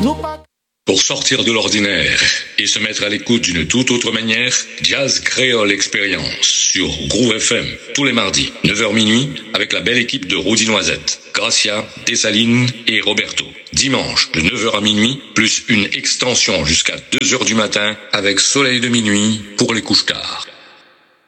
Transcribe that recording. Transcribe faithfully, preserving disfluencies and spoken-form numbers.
Pour sortir de l'ordinaire et se mettre à l'écoute d'une toute autre manière, Jazz Créole Experience sur Groove F M, tous les mardis, neuf heures minuit, avec la belle équipe de Rudy Noisette, Gracia, Tessaline et Roberto. Dimanche, de neuf heures à minuit, plus une extension jusqu'à deux heures du matin, avec Soleil de minuit pour les couches tard.